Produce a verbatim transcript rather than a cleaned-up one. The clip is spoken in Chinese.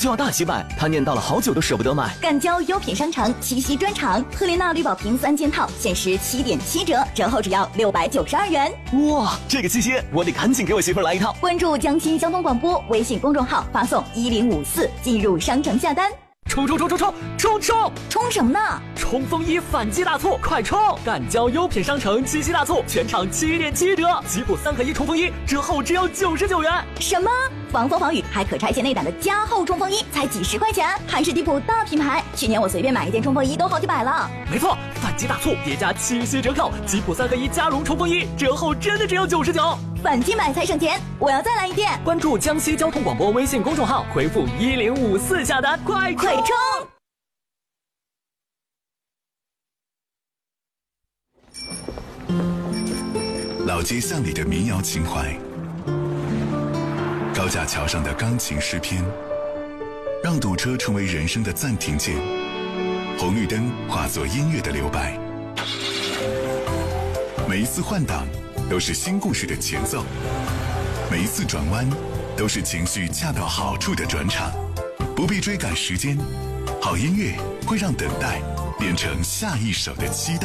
就要大七百，他念叨了好久都舍不得买。 赣交优品商城七夕专场，赫莲娜绿宝瓶三件套限时七点七折，折后只要六百九十二元。 哇，这个七夕我得赶紧给我媳妇来一套。 关注江西交通广播微信公众号，发送一零五四进入商城下单。 冲冲冲冲冲冲冲！ 冲什么呢？ 冲锋衣反击大促，快冲！赣交优品商城七夕大促，全场七点七折，吉普三合一冲锋衣折后只要九十九元。 什么？防风防雨还可拆卸内胆的加厚冲锋衣才几十块钱，还是迪普大品牌。去年我随便买一件冲锋衣都好几百了。 没错，反击大促叠加七夕折扣，吉普三合一加绒冲锋衣折后真的只要九十九。 反击买才省钱，我要再来一件。 关注江西交通广播微信公众号，回复一零五四下单，快快冲！ 老街巷里的民谣情怀，高架桥上的钢琴诗篇，让堵车成为人生的暂停键，红绿灯化作音乐的留白。每一次换挡都是新故事的前奏，每一次转弯都是情绪恰到好处的转场。不必追赶时间，好音乐会让等待变成下一首的期待。